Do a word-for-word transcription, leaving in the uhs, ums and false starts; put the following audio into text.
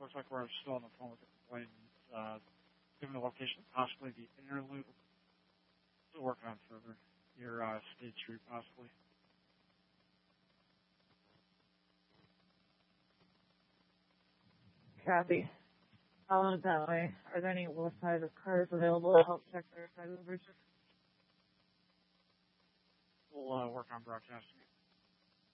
looks like we're still on the phone with the complainant. Uh, given the location of possibly the inner loop, still working on further. Your uh, State Street, possibly. Copy. Following it that way. Are there any west side of cars available to help check their side of the bridges? We'll uh, work on broadcasting it.